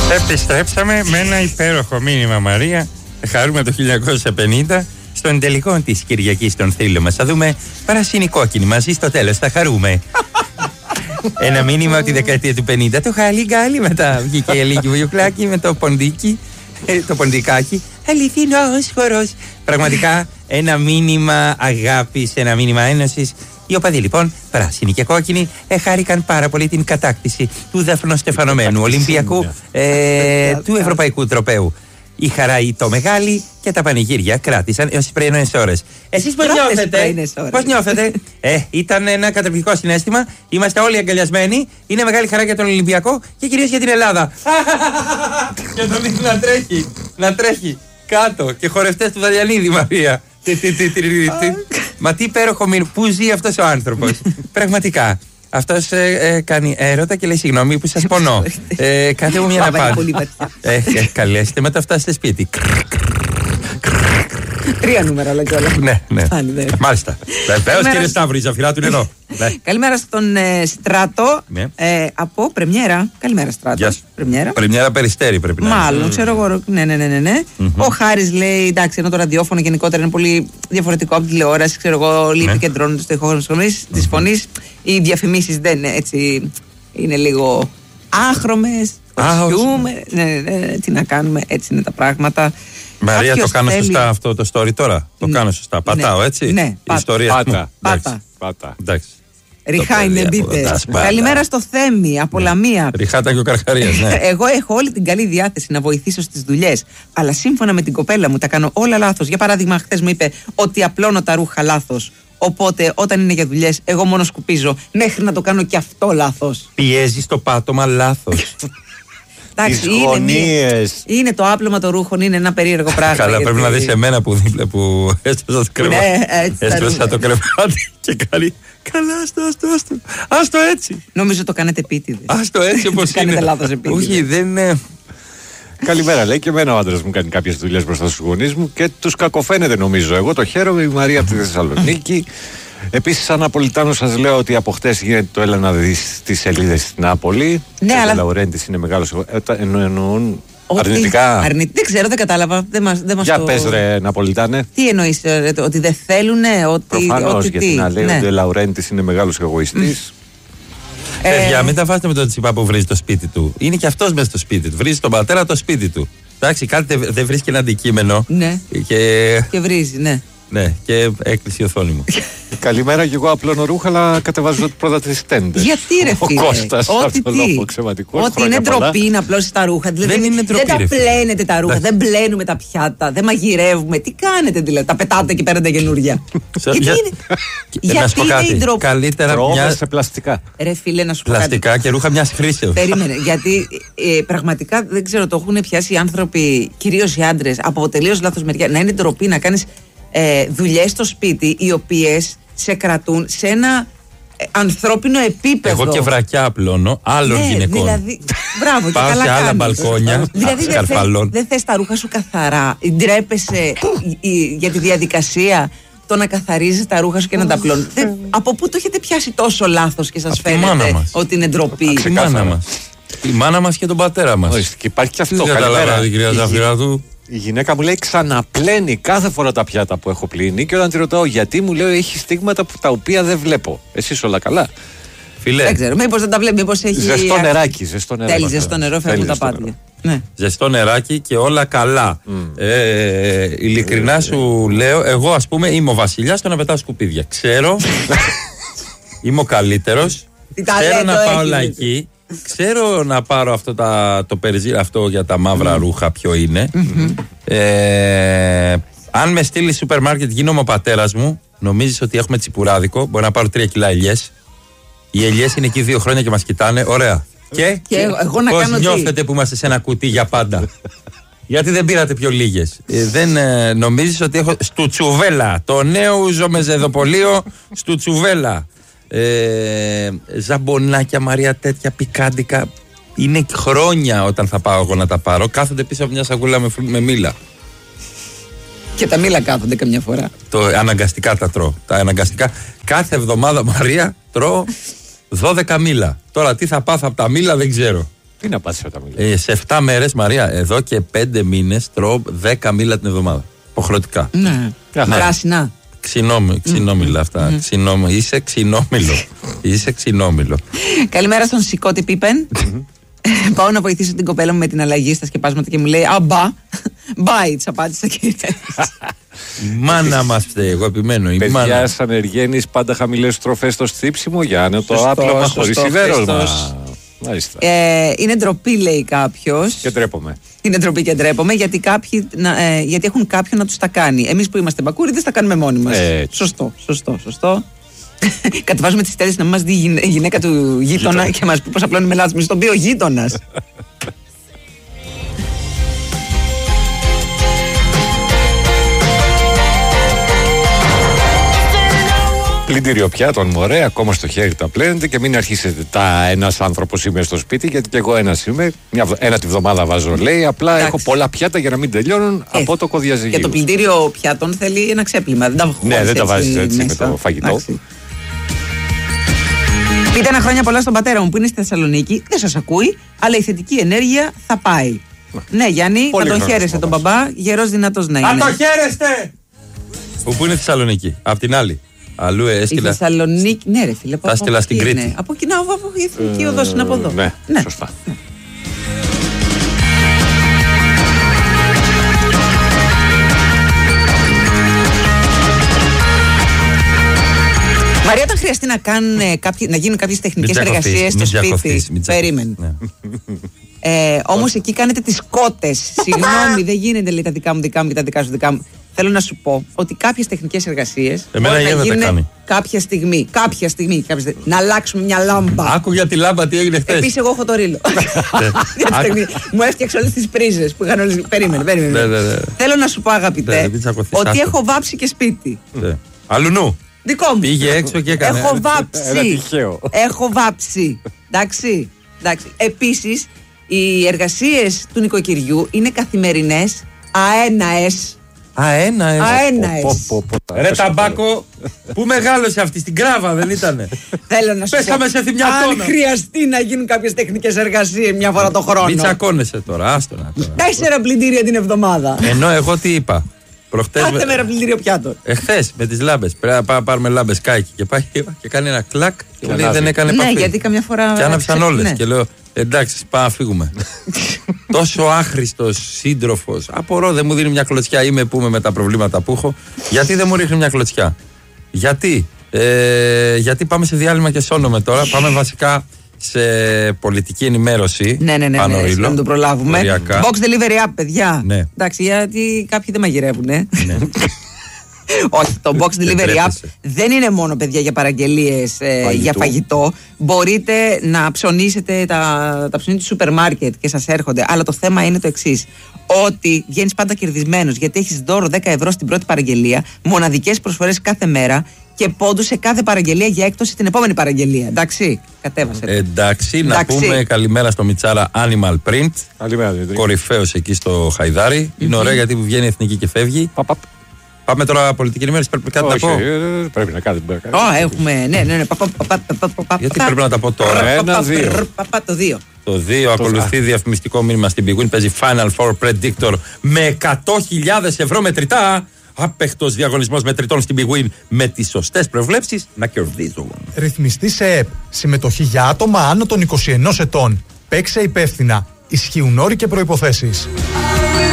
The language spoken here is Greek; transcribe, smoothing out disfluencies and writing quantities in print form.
Επιστρέψαμε με ένα υπέροχο μήνυμα, Μαρία. Χαρούμε το 1950 στον τελικό της Κυριακής των θρύλων μας. Θα δούμε πράσινη κόκκινη μαζί στο τέλος. Θα χαρούμε. Ένα μήνυμα από τη δεκαετία του 50. Το χαλί μετά βγήκε η Ελίκη Βουγιουκλάκη με το ποντίκι. Το ποντικάκι. Αληθινός χορός. Πραγματικά ένα μήνυμα αγάπης, ένα μήνυμα ένωσης. Οι οπαδοί λοιπόν, πράσινοι και κόκκινοι, χάρηκαν πάρα πολύ την κατάκτηση του δαφνοστεφανωμένου Ολυμπιακού του Ευρωπαϊκού Τροπαίου. Η χαρά το μεγάλη και τα πανηγύρια κράτησαν έως τις πρωινές ώρες. Εσείς πώς νιώθετε? Πώς νιώθετε? Ήταν ένα καταπληκτικό συναίσθημα. Είμαστε όλοι αγκαλιασμένοι. Είναι μεγάλη χαρά για τον Ολυμπιακό και κυρίως για την Ελλάδα. Και τον δείχνει να τρέχει κάτω και χορευτές του Δαλιανίδη, Μαρία. Μα τι υπέροχο μήνυμα. Πού ζει αυτός ο άνθρωπος? Πραγματικά. Αυτός κάνει έρωτα και λέει συγγνώμη που σας πονώ. Κάντε μου μια απάντηση. Καλέστε με τα φτάσετε σπίτι. 3 νούμερα αλλά κιόλα. Ναι. Μάλιστα. Βεβαίως, κύριε Σταύρου, η Ζαφυρά του είναι εδώ. Καλημέρα στον Στράτο από Πρεμιέρα. Καλημέρα, Στράτο. Πρεμιέρα Περιστέρι πρέπει να είναι. Μάλλον, ξέρω εγώ. Ναι. Ο Χάρης λέει, εντάξει, ενώ το ραδιόφωνο γενικότερα είναι πολύ διαφορετικό από τη τηλεόραση. Ξέρω εγώ, όλοι επικεντρώνονται στο ηχόχρονο τη φωνή. Οι διαφημίσεις δεν είναι έτσι. Είναι λίγο άχρωμες. Τι να κάνουμε, έτσι είναι τα πράγματα. Μαρία, το κάνω σωστά αυτό το story τώρα? Το κάνω σωστά. Πατάω, έτσι? Ναι, πάτα. Εντάξει. Ριχά είναι μπείτε. Καλημέρα στο Θέμη από Λαμία. Ριχάτα και ο Καρχαρίας, ναι. Εγώ έχω όλη την καλή διάθεση να βοηθήσω στις δουλειές. Αλλά σύμφωνα με την κοπέλα μου τα κάνω όλα λάθος. Για παράδειγμα, χθες μου είπε ότι απλώνω τα ρούχα λάθος. Οπότε όταν είναι για δουλειές, εγώ μόνο σκουπίζω. Μέχρι να το κάνω και αυτό λάθος. Πιέζεις το πάτωμα λάθος. Εντάξει, είναι το άπλωμα των ρούχων, είναι ένα περίεργο πράγμα. Καλά, πρέπει να δεις εμένα που έστωσα το κρεβάτι. Έστωσα το κρεβάτι και κάνει. Καλά, άστο έτσι. Νομίζω το κάνετε επίτηδες. Άστο έτσι όπως είναι. Κάνετε λάθος επίτηδες. Όχι, δεν είναι. Καλημέρα, λέει, και εμένα ο άντρας μου κάνει κάποιες δουλειές μπροστά στους γονείς μου και τους κακοφαίνεται, νομίζω. Εγώ το χαίρομαι, η Μαρία από τη Θεσσαλονίκη. Επίσης, σαν Ναπολιτάνο, σας λέω ότι από χτες γίνεται το έλα να δεις τις σελίδες στην Νάπολη. Ναι, αλλά. Ο Λαουρέντης είναι μεγάλος. Εννοούν. Αρνητικά. Δεν ξέρω, δεν κατάλαβα. Δεν μας για πες ρε Ναπολιτάνε. Τι εννοείς, ότι δεν θέλουνε, ότι. Προφανώς, γιατί να λέει ότι ο Λαουρέντης είναι μεγάλος εγωιστής. Παιδιά, μην τα βάζετε με τον Τσιπά που βρίζει το σπίτι του. Είναι και αυτός μέσα στο σπίτι του. Βρίζει τον πατέρα το σπίτι του. Εντάξει, κάτι δεν βρίσκει ένα αντικείμενο. Ναι. Και βρίζει, ναι. Ναι, και έκλεισε η οθόνη μου. Καλημέρα, και εγώ απλώνω ρούχα, αλλά κατεβάζω πρώτα τις τέντες. Γιατί ρε φίλε? Ο Κώστας, ότι είναι ντροπή να απλώσεις τα ρούχα. Δεν είναι ντροπή. Δεν τα πλένετε τα ρούχα, δεν πλένουμε τα πιάτα, δεν μαγειρεύουμε. Τι κάνετε δηλαδή? Τα πετάτε και παίρνετε καινούρια. Γιατί είναι η ντροπή? Καλύτερα σε πλαστικά. Ρε φίλε, να σου πω. Πλαστικά και ρούχα μιας χρήσεως. Περίμενε, γιατί πραγματικά δεν ξέρω, το έχουν πιάσει οι άνθρωποι, κυρίως οι άντρες, από τελείως λάθος μεριά. Να είναι ντροπή να κάνεις δουλειές στο σπίτι οι οποίες σε κρατούν σε ένα ανθρώπινο επίπεδο. Εγώ και βρακιά απλώνω άλλων γυναικών. Δηλαδή, μπράβο, πάω και σε άλλα μπαλκόνια. Δηλαδή δεν θες τα ρούχα σου καθαρά. Ντρέπεσαι για τη διαδικασία το να καθαρίζεις τα ρούχα σου και να τα απλώνεις. Από πού το έχετε πιάσει τόσο λάθος και σας φαίνεται ότι είναι ντροπή? Η μάνα μας και τον πατέρα μας. Και υπάρχει και αυτό. Καλημέρα, κυρία Ζαφυρά του. Η γυναίκα μου λέει ξαναπλένει κάθε φορά τα πιάτα που έχω πλύνει, και όταν τη ρωτάω γιατί, μου λέει έχει στίγματα τα οποία δεν βλέπω. Εσείς όλα καλά? Φιλέ. Δεν ξέρω, μήπως δεν τα βλέπει, μήπως έχει. Ζεστό νεράκι. Θέλει ζεστό νερό, φεύγουν τα πάτια. Ναι. Ζεστό νεράκι και όλα καλά. Ειλικρινά σου λέω, εγώ ας πούμε είμαι ο βασιλιάς στο να πετάω σκουπίδια. Ξέρω, είμαι ο καλύτερος. Ξέρω να πάω λαϊκή. Ξέρω να πάρω αυτό το περζίρ αυτό για τα μαύρα ρούχα ποιο είναι. Αν με στείλει σούπερ μάρκετ, γίνομαι ο πατέρας μου. Νομίζεις ότι έχουμε τσιπουράδικο? Μπορεί να πάρω 3 κιλά ελιές. Οι ελιές είναι εκεί 2 χρόνια και μας κοιτάνε. Ωραία. Και εγώ να πώς κάνω νιώθετε που είμαστε σε ένα κουτί για πάντα? Γιατί δεν πήρατε πιο λίγες? Δεν νομίζεις ότι έχω στουτσουβέλα? Το νέο ουζομεζεδοπολείο στουτσουβέλα. Ζαμπονάκια, Μαρία, τέτοια πικάντικα. Είναι χρόνια όταν θα πάω εγώ να τα πάρω. Κάθονται πίσω από μια σακούλα με μήλα. Και τα μήλα κάθονται καμιά φορά. Αναγκαστικά τα τρώω. Αναγκαστικά. Κάθε εβδομάδα, Μαρία, τρώω 12 μήλα. Τώρα τι θα πάθω από τα μήλα δεν ξέρω. Τι να πάθεις τα μήλα. Σε 7 μέρες, Μαρία, εδώ και 5 μήνες τρώω 10 μήλα την εβδομάδα. Υποχρεωτικά. Ναι. Πράσινα. Ξινόμηλα αυτά. Είσαι ξινόμηλο. Είσαι ξινόμηλο. Καλημέρα στον Σικώτη Πίπεν. Πάω να βοηθήσω την κοπέλα μου με την αλλαγή στα σκεπάσματα και μου λέει αμπά. Μπάι, της απάντησα και Μάνα μας φταίει, εγώ επιμένω. Παιδιά, σαν Εργένης, πάντα χαμηλές τροφές στο στύψιμο για να το άπλωμα χωρίς σιδέρωσμα. Είναι ντροπή, λέει κάποιος. Και ντρέπομαι. Είναι ντροπή και ντρέπομαι, γιατί έχουν κάποιον να τους τα κάνει. Εμείς που είμαστε μπακούριδες τα κάνουμε μόνοι μας. Σωστό. Κατεβάζουμε τις στέλες να μας δει η γυναίκα του γείτονα και μας πει πως απλώνει μελάτες. Μη στον πει ο γείτονας. Πλυντήριο πιάτων, μωρέ, ακόμα στο χέρι τα πλένετε και μην αρχίσετε ένας άνθρωπος είμαι στο σπίτι, γιατί και εγώ ένας είμαι. Ένα τη βδομάδα βάζω, λέει. Απλά εντάξει, έχω πολλά πιάτα για να μην τελειώνουν από το κωδιαζυγείο. Και το πλυντήριο πιάτων θέλει ένα ξέπλυμα. Δεν τα ναι, δεν τα βάζεις έτσι με το φαγητό. Εντάξει. Πείτε ένα χρόνια πολλά στον πατέρα μου που είναι στη Θεσσαλονίκη. Δεν σας ακούει, αλλά η θετική ενέργεια θα πάει. Ναι, Γιάννη, να τον χαίρεστε τον μπαμπά. Γερός δυνατός να είναι. Να τον χαίρεστε! Πού είναι η Θεσσαλονίκη, απ' την άλλη. Αλλού έστειλα. Η Θεσσαλονίκη, ναι, ρε φίλε. Θα έστειλα στην Κρήτη. Από εκεί να η εθνική οδός είναι από εδώ. Ναι, σωστά. Μαρία, όταν χρειαστεί να γίνουν κάποιες τεχνικές εργασίες στο σπίτι. Περίμενε. Όμως εκεί κάνετε τις κότες. Συγγνώμη, δεν γίνεται, λέει, τα δικά μου και τα δικά σου δικά μου. Θέλω να σου πω ότι κάποιες τεχνικές εργασίες μπορεί να γίνουν κάποια στιγμή. Να αλλάξουμε μια λάμπα. Άκου για τη λάμπα τι έγινε χθες. Επίσης, εγώ έχω το ρίλο. Μου έφτιαξε όλες τις πρίζες που είχαν όλες. Περίμενε. Θέλω να σου πω, αγαπητέ, ότι έχω βάψει και σπίτι. Αλουνού. Δικό μου. Πήγε έξω και έκανε. Έχω βάψει. Εντάξει. Επίσης, οι εργασίες του νοικοκυριού είναι καθημερινές, αέναες. Ρε ταμπάκο, πού μεγάλωσε αυτή, στην Κράβα δεν ήτανε? Θέλω να σου πέσαμε πω, σε θυμιατόνα. αν χρειαστεί να γίνουν κάποιες τεχνικές εργασίες μια φορά το χρόνο. Μην τσακώνεσαι τώρα, άστονα τώρα. 4 πλυντήρια την εβδομάδα. Ενώ εγώ τι είπα? Κάθε μέρα πλυντήριο πιάτο. Εχθές με τις λάμπες. Πρέπει να πάρουμε λάμπες κάκι. Και πάει και κάνει ένα κλακ. Και λέει δεν έκανε επαφή. Ναι, γιατί καμιά φορά. Και άναψαν όλες. Και λέω εντάξει, πάμε να φύγουμε. Τόσο άχρηστος σύντροφος. Απορώ, δεν μου δίνει μια κλωτσιά. Είμαι που είμαι με τα προβλήματα που έχω. Γιατί δεν μου ρίχνει μια κλωτσιά? Γιατί πάμε σε διάλειμμα και σώνομαι τώρα. Πάμε βασικά σε πολιτική ενημέρωση. Ναι, να το προλάβουμε. Οριακά. Box delivery app, παιδιά. Ναι. Εντάξει, γιατί κάποιοι δεν μαγειρεύουν, Ναι. Όχι, το Box Delivery App δεν είναι μόνο, παιδιά, για παραγγελίες για φαγητό. Μπορείτε να ψωνίσετε τα ψωνί του σούπερ μάρκετ και σας έρχονται. Αλλά το θέμα είναι το εξής: ότι βγαίνεις πάντα κερδισμένος, γιατί έχεις δώρο 10 ευρώ στην πρώτη παραγγελία, μοναδικές προσφορές κάθε μέρα και πόντους σε κάθε παραγγελία για έκπτωση την επόμενη παραγγελία. Εντάξει, κατέβασε. Εντάξει, να πούμε καλημέρα στο Μιτσάρα Animal Print. Κορυφαίος εκεί στο Χαϊδάρι. Είναι ωραία γιατί βγαίνει εθνική και φεύγει. Πάμε τώρα πολιτική ενημέρωση. Πρέπει κάτι να πω. Πρέπει να κάνετε. Έχουμε. Ναι. Γιατί πρέπει να τα πω τώρα? 1-2. Το 2 ακολουθεί διαφημιστικό μήνυμα στην Big Win. Παίζει Final Four Predictor με 100.000 ευρώ μετρητά. Άπεχτος διαγωνισμός μετρητών στην Big Win με τις σωστές προβλέψεις να κερδίζουν. Ρυθμιστή σε ΕΠ. Συμμετοχή για άτομα άνω των 21 ετών. Παίξε υπεύθυνα. Ισχύουν όροι και προϋποθέσεις.